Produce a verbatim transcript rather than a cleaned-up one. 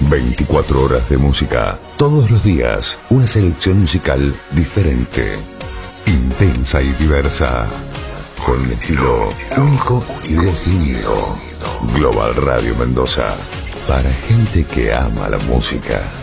veinticuatro horas de música, todos los días, una selección musical diferente, intensa y diversa, con un estilo único y definido. Global Radio Mendoza, para gente que ama la música.